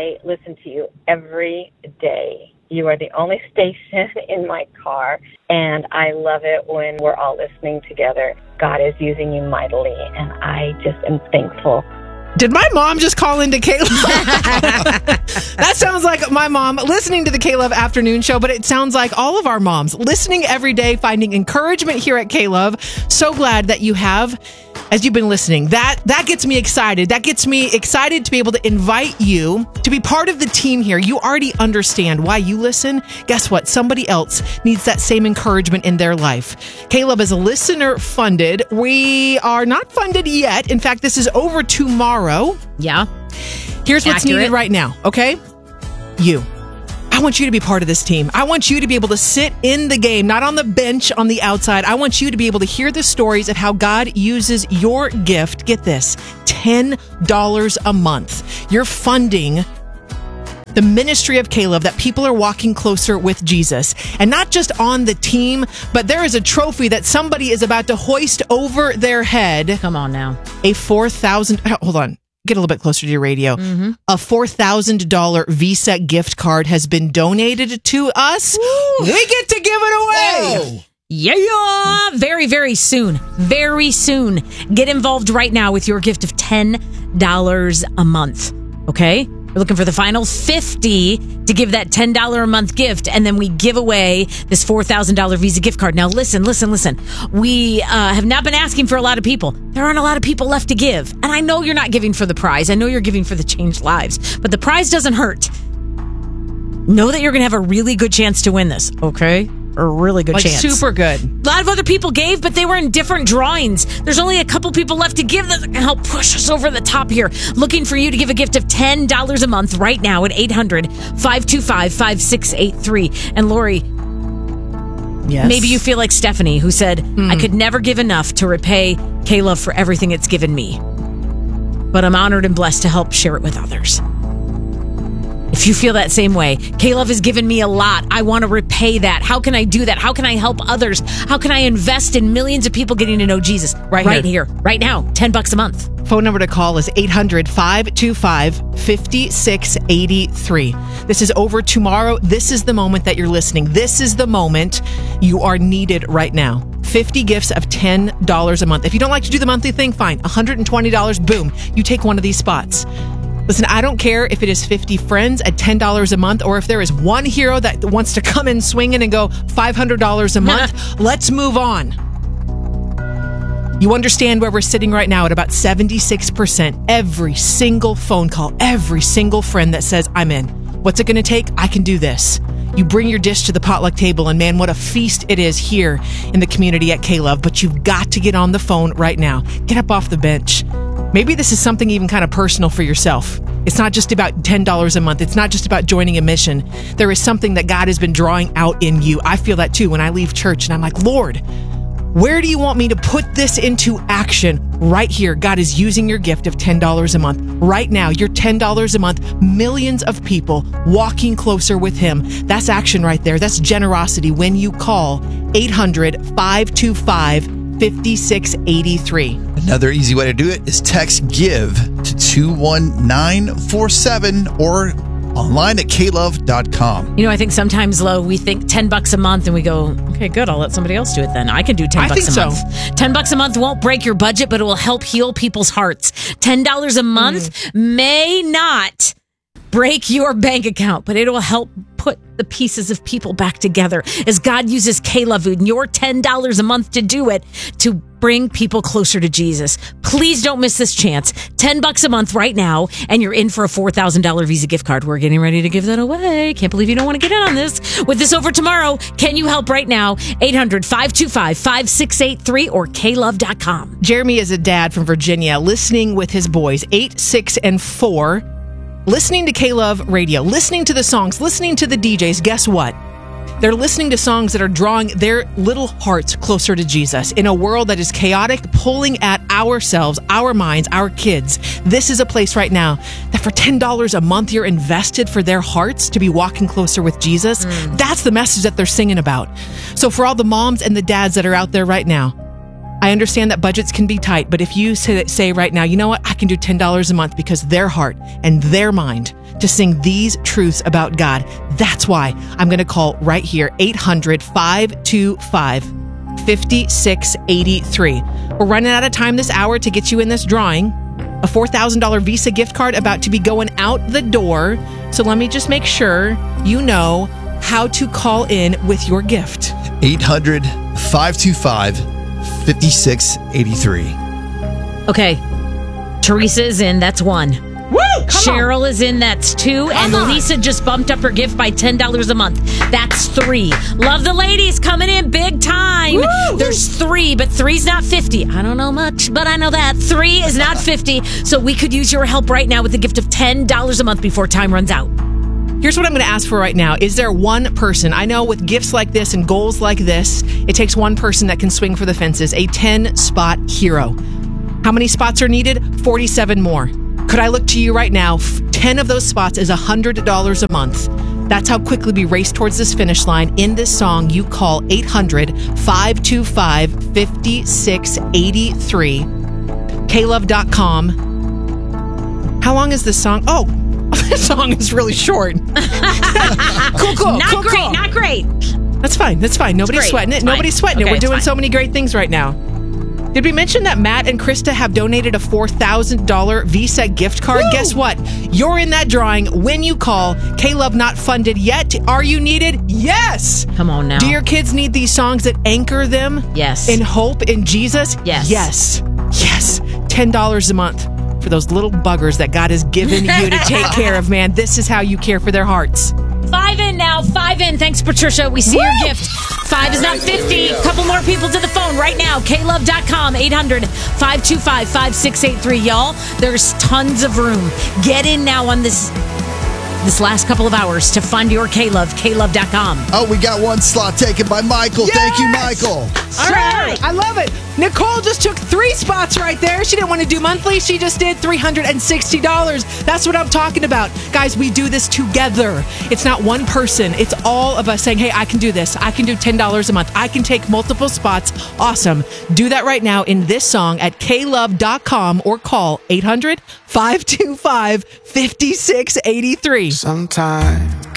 I listen to you every day. You are the only station in my car, and I love it when we're all listening together. God is using you mightily, and I just am thankful. Did my mom just call into K-Love? That sounds like my mom listening to the K-Love Afternoon Show, but it sounds like all of our moms listening every day, finding encouragement here at K-Love. So glad that you have, as you've been listening. That gets me excited. That gets me excited to be able to invite you to be part of the team here. You already understand why you listen. Guess what? Somebody else needs that same encouragement in their life. K-Love is listener funded. We are not funded yet. In fact, this is over tomorrow. Yeah. Here's what's needed right now, okay? You. I want you to be part of this team. I want you to be able to sit in the game, not on the bench on the outside. I want you to be able to hear the stories of how God uses your gift. Get this, $10 a month. You're funding the ministry of K-Love, that people are walking closer with Jesus. And not just on the team, but there is a trophy that somebody is about to hoist over their head. Come on now. A hold on. Get a little bit closer to your radio. Mm-hmm. A $4,000 Visa gift card has been donated to us. Woo. We get to give it away. Whoa. Yeah. Very, very soon. Very soon. Get involved right now with your gift of $10 a month. Okay? We're looking for the final 50 to give that $10 a month gift, and then we give away this $4,000 Visa gift card. Now, listen. We have not been asking for a lot of people. There aren't a lot of people left to give. And I know you're not giving for the prize. I know you're giving for the changed lives. But the prize doesn't hurt. Know that you're going to have a really good chance to win this, okay? A really good chance. Super good. A lot of other people gave, but they were in different drawings. There's only a couple people left to give that can help push us over the top here. Looking for you to give a gift of $10 a month right now at 800-525-5683. And Lori, yes, maybe you feel like Stephanie, who said, I could never give enough to repay K-Love for everything it's given me. But I'm honored and blessed to help share it with others. If you feel that same way, K-Love has given me a lot. I want to repay that. How can I do that? How can I help others? How can I invest in millions of people getting to know Jesus? Right here, right now, $10 a month. Phone number to call is 800-525-5683. This is over tomorrow. This is the moment that you're listening. This is the moment you are needed right now. 50 gifts of $10 a month. If you don't like to do the monthly thing, fine. $120, boom. You take one of these spots. Listen, I don't care if it is 50 friends at $10 a month, or if there is one hero that wants to come in swinging and go $500 a month. Let's move on. You understand where we're sitting right now at about 76%. Every single phone call, every single friend that says, I'm in. What's it going to take? I can do this. You bring your dish to the potluck table, and man, what a feast it is here in the community at K-Love. But you've got to get on the phone right now. Get up off the bench. Maybe this is something even kind of personal for yourself. It's not just about $10 a month. It's not just about joining a mission. There is something that God has been drawing out in you. I feel that too when I leave church and I'm like, Lord, where do you want me to put this into action? Right here, God is using your gift of $10 a month. Right now, your $10 a month, millions of people walking closer with Him. That's action right there. That's generosity when you call 800-525-5683. Another easy way to do it is text GIVE to 21947 or online at klove.com. You know, I think sometimes, Lo, we think $10 a month and we go, okay, good, I'll let somebody else do it then. I can do $10 a month. $10 a month won't break your budget, but it will help heal people's hearts. $10 a month may not break your bank account, but it will help put the pieces of people back together as God uses K-Love and your $10 a month to do it, to bring people closer to Jesus. Please don't miss this chance. $10 a month right now, and you're in for a $4,000 Visa gift card. We're getting ready to give that away. Can't believe you don't want to get in on this. With this over tomorrow, can you help right now? 800-525-5683 or klove.com. Jeremy is a dad from Virginia listening with his boys, 8, 6, and 4. Listening to K-Love Radio, listening to the songs, listening to the DJs. Guess what? They're listening to songs that are drawing their little hearts closer to Jesus in a world that is chaotic, pulling at ourselves, our minds, our kids. This is a place right now that for $10 a month, you're invested for their hearts to be walking closer with Jesus. That's the message that they're singing about. So for all the moms and the dads that are out there right now, I understand that budgets can be tight, but if you say right now, you know what, I can do $10 a month because their heart and their mind to sing these truths about God, that's why I'm going to call right here, 800-525-5683. We're running out of time this hour to get you in this drawing. A $4,000 Visa gift card about to be going out the door. So let me just make sure you know how to call in with your gift. 800-525-5683. Okay. Teresa is in. That's 1. Woo! Cheryl is in. That's 2. And Lisa just bumped up her gift by $10 a month. That's 3. Love the ladies coming in big time. Woo! There's 3, but 3's not 50. I don't know much, but I know that 3 is not 50. So we could use your help right now with the gift of $10 a month before time runs out. Here's what I'm going to ask for right now. Is there one person? I know with gifts like this and goals like this, it takes one person that can swing for the fences, a 10-spot hero. How many spots are needed? 47 more. Could I look to you right now? 10 of those spots is $100 a month. That's how quickly we race towards this finish line. In this song, you call 800-525-5683. KLove.com. How long is this song? Oh, this song is really short. Cool. Not great. That's fine. Nobody's sweating it. Nobody's sweating it. We're doing so many great things right now. Did we mention that Matt and Krista have donated a $4,000 Visa gift card? Woo! Guess what? You're in that drawing when you call. K-Love not funded yet. Are you needed? Yes. Come on now. Do your kids need these songs that anchor them? Yes. In hope in Jesus? Yes. Yes. $10 a month for those little buggers that God has given you to take care of, man. This is how you care for their hearts. 5 in now. 5 in. Thanks, Patricia. We see your gift. 5 is not 50. A couple more people to the phone right now. KLove.com. 800-525-5683. Y'all, there's tons of room. Get in now on this last couple of hours to fund your KLove. KLove.com. Oh, we got one slot taken by Michael. Yes! Thank you, Michael. All right. I love it. Nicole just took 3 spots right there. She didn't want to do monthly. She just did $360. That's what I'm talking about. Guys, we do this together. It's not one person. It's all of us saying, hey, I can do this. I can do $10 a month. I can take multiple spots. Awesome. Do that right now in this song at klove.com or call 800-525-5683. Sometime